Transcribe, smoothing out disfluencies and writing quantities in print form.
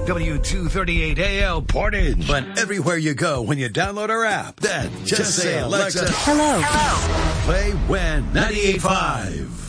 W238AL Portage. But everywhere you go when you download our app, then just say, Alexa, Hello. play When 98.5.